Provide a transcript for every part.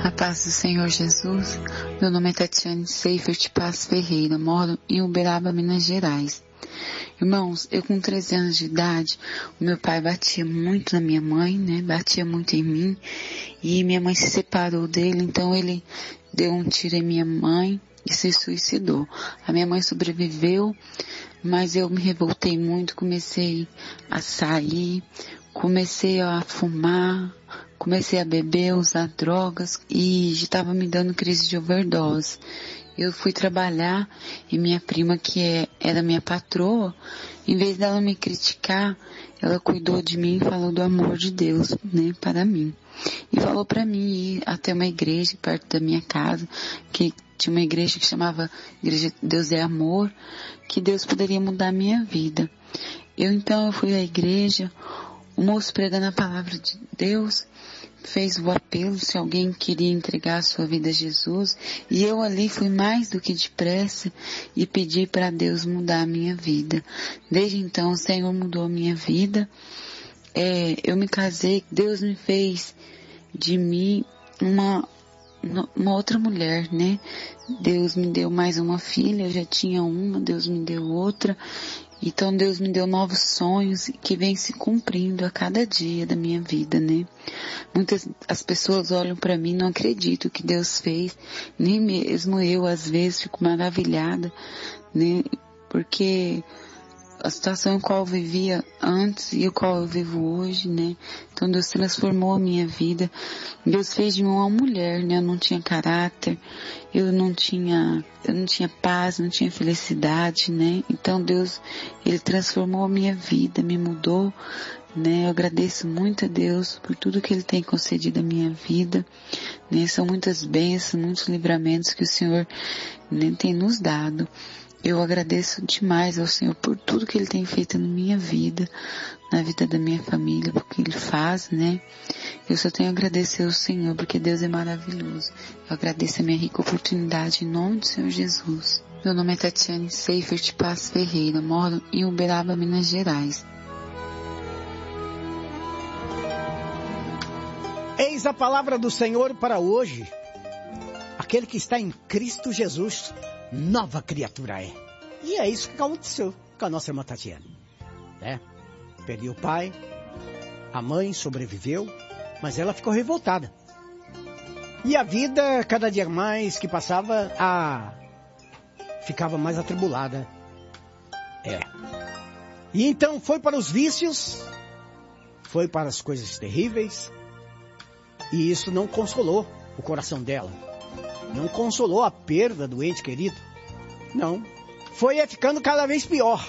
A paz do Senhor Jesus. Meu nome é Tatiane Seifert Paz Ferreira, moro em Uberaba, Minas Gerais. Irmãos, eu com 13 anos de idade, o meu pai batia muito na minha mãe, né? Batia muito em mim. E minha mãe se separou dele, então ele deu um tiro em minha mãe e se suicidou. A minha mãe sobreviveu, mas eu me revoltei muito, comecei a sair, comecei a fumar, comecei a beber, usar drogas e já estava me dando crise de overdose. Eu fui trabalhar e minha prima, que era minha patroa, em vez dela me criticar, ela cuidou de mim e falou do amor de Deus, né, para mim. E falou para mim ir até uma igreja perto da minha casa, que tinha uma igreja que chamava Igreja Deus é Amor, que Deus poderia mudar a minha vida. Então eu fui à igreja, o moço pregando a palavra de Deus, fez o apelo se alguém queria entregar a sua vida a Jesus, e eu ali fui mais do que depressa e pedi para Deus mudar a minha vida. Desde então o Senhor mudou a minha vida. Eu me casei, Deus me fez de mim uma outra mulher, né? Deus me deu mais uma filha, eu já tinha uma, Deus me deu outra. Então Deus me deu novos sonhos que vêm se cumprindo a cada dia da minha vida, né? As pessoas olham para mim e não acreditam que Deus fez, nem mesmo eu às vezes fico maravilhada, né? Porque a situação em qual eu vivia antes e a qual eu vivo hoje, né? Então Deus transformou a minha vida. Deus fez de mim uma mulher, né? Eu não tinha caráter, eu não tinha paz, não tinha felicidade, né? Então Deus, Ele transformou a minha vida, me mudou, né? Eu agradeço muito a Deus por tudo que Ele tem concedido à minha vida, né? São muitas bênçãos, muitos livramentos que o Senhor, né, tem nos dado. Eu agradeço demais ao Senhor por tudo que Ele tem feito na minha vida, na vida da minha família, porque Ele faz, né? Eu só tenho a agradecer ao Senhor, porque Deus é maravilhoso. Eu agradeço a minha rica oportunidade em nome do Senhor Jesus. Meu nome é Tatiane Seifert Paz Ferreira, moro em Uberaba, Minas Gerais. Eis a palavra do Senhor para hoje. Aquele que está em Cristo Jesus, nova criatura é. E é isso que aconteceu com a nossa irmã Tatiane, né? Perdeu o pai, a mãe sobreviveu, mas ela ficou revoltada. E a vida, cada dia mais que passava, ficava mais atribulada. E então foi para os vícios, foi para as coisas terríveis, e isso não consolou o coração dela. Não consolou a perda do ente querido. Não. Foi ficando cada vez pior.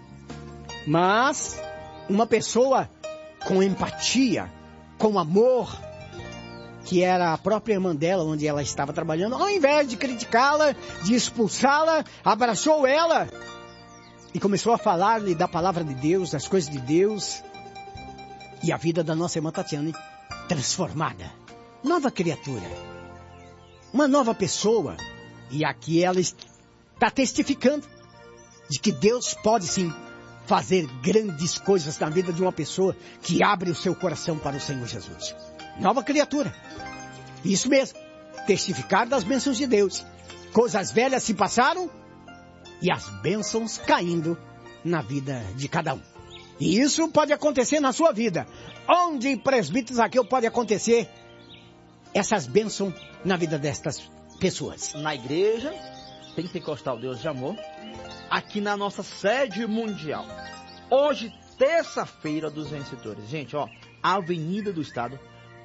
Mas uma pessoa com empatia, com amor, que era a própria irmã dela, onde ela estava trabalhando, ao invés de criticá-la, de expulsá-la, abraçou ela e começou a falar-lhe da palavra de Deus, das coisas de Deus. E a vida da nossa irmã Tatiane transformada. Nova criatura. Uma nova pessoa. E aqui ela está testificando de que Deus pode sim fazer grandes coisas na vida de uma pessoa que abre o seu coração para o Senhor Jesus. Nova criatura. Isso mesmo. Testificar das bênçãos de Deus. Coisas velhas se passaram e as bênçãos caindo na vida de cada um. E isso pode acontecer na sua vida. Onde presbítero Zaqueu pode acontecer essas bênçãos na vida destas pessoas? Na igreja Pentecostal Deus de Amor, aqui na nossa sede mundial. Hoje, terça-feira dos vencedores. Gente, ó, Avenida do Estado,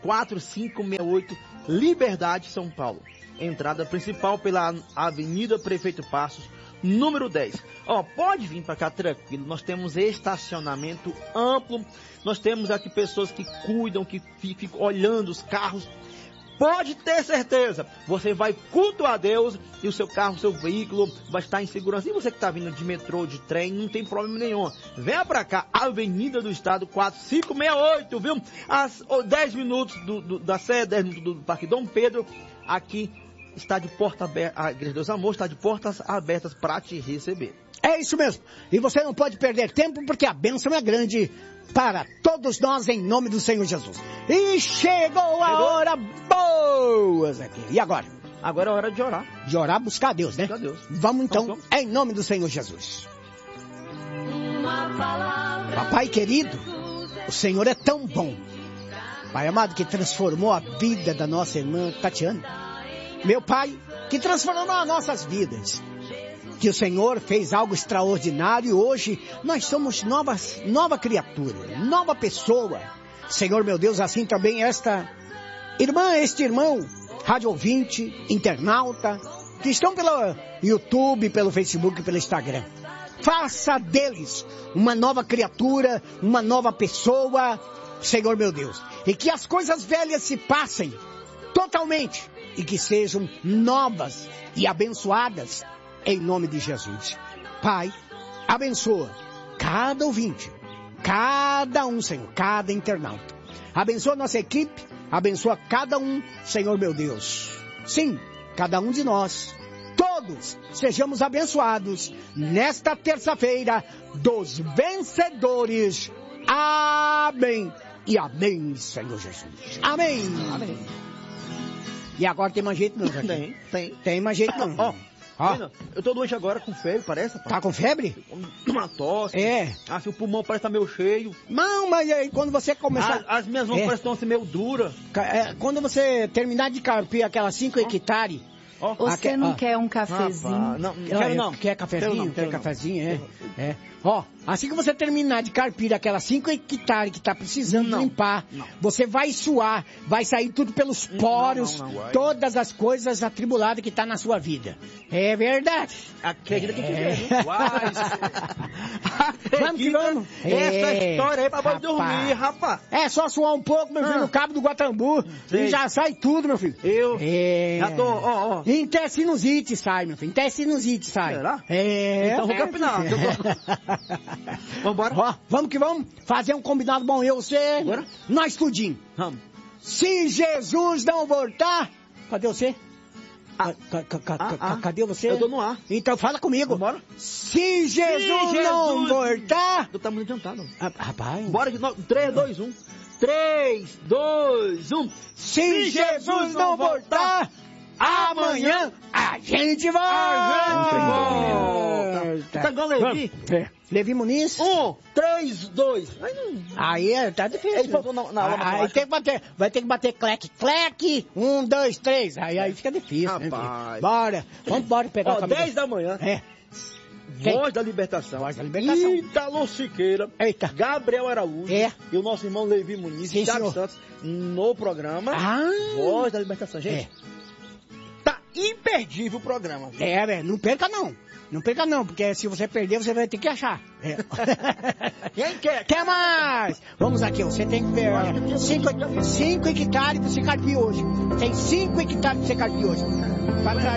4568, Liberdade, São Paulo. Entrada principal pela Avenida Prefeito Passos, número 10. Ó, pode vir para cá tranquilo, nós temos estacionamento amplo, nós temos aqui pessoas que cuidam, que ficam olhando os carros. Pode ter certeza, você vai cultuar a Deus e o seu carro, o seu veículo vai estar em segurança. E você que está vindo de metrô, de trem, não tem problema nenhum. Venha para cá, Avenida do Estado, 4568, viu? Às 10 minutos da Sé, 10 minutos do Parque Dom Pedro, aqui está de porta aberta, a Igreja Deus Amor está de portas abertas para te receber. É isso mesmo. E você não pode perder tempo porque a bênção é grande para todos nós em nome do Senhor Jesus. E chegou a hora boa! boas aqui. E agora? Agora é hora de orar. De orar, buscar a Deus, né? Buscar a Deus. Vamos então, Vamos. em nome do Senhor Jesus. Papai querido, o Senhor é tão bom. Pai amado, que transformou a vida da nossa irmã Tatiana. Meu Pai, que transformou as nossas vidas. Que o Senhor fez algo extraordinário e hoje nós somos nova criatura, nova pessoa. Senhor meu Deus, assim também esta irmã, este irmão, rádio ouvinte, internauta, que estão pelo YouTube, pelo Facebook, pelo Instagram. Faça deles uma nova criatura, uma nova pessoa, Senhor meu Deus. E que as coisas velhas se passem totalmente e que sejam novas e abençoadas em nome de Jesus. Pai, abençoa cada ouvinte, cada um, Senhor, cada internauta. Abençoa nossa equipe, abençoa cada um, Senhor meu Deus. Sim, cada um de nós. Todos sejamos abençoados nesta terça-feira dos vencedores. Amém. E amém, Senhor Jesus. Amém. Amém. E agora tem mais jeito não, Joaquim? Tem mais jeito não. Ó, eu tô doente agora com febre, parece, rapaz. Tá com febre? Uma tosse. É. Ah, se o pulmão parece estar meio cheio. Não, mas aí quando você começar... As minhas mãos parecem estar assim meio duras. Quando você terminar de carpir aquelas 5 hectares... Você não quer um cafezinho? Rapaz, não quero não. Quer cafezinho? Quero Quer cafezinho, é. Ó, assim que você terminar de carpir aquelas 5 hectares que tá precisando limpar, você vai suar, vai sair tudo pelos poros, todas as coisas atribuladas que tá na sua vida. É verdade. Acredita que quiser, né? Vamos que vamos. Essa história aí pra poder dormir, rapaz. É só suar um pouco, meu filho, no cabo do Guatambu, e já sai tudo, meu filho. Já tô, ó. Até sinusite sai, meu filho. Até sinusite sai. Será? Então vou capinar. Vambora? Ó, vamos que vamos. Fazer um combinado bom, eu, você, Bora? nós tudinho. Vamos. Se Jesus não voltar... Cadê você? Cadê você? Eu tô no ar. Então fala comigo. Bora? Se Jesus não voltar... Tu tá muito adiantado. Rapaz... Bora de novo. 3, 2, 1. 3, 2, 1. Se Jesus não voltar... Amanhã a gente volta! Tá igual Levi? Levi Muniz? 1, 3, 2. Aí tá difícil. Ele faltou na aula matemática. Vai ter que bater cleque. 1, 2, 3. Aí fica difícil. Rapaz. Né, bora. Vamos pegar o caminho. 10 da manhã. Voz da Libertação. Voz da Libertação. Ítalo Siqueira. Eita. Gabriel Araújo. E o nosso irmão Levi Muniz. Sim, Thiago Santos. No programa Voz da Libertação. Gente, tá imperdível o programa. Velho. Não perca não. Não perca não, porque se você perder, você vai ter que achar. Quem quer? Quer mais? Vamos aqui, você tem que ver. 5 hectares pra você carpir hoje. Tem 5 hectares pra você carpir hoje.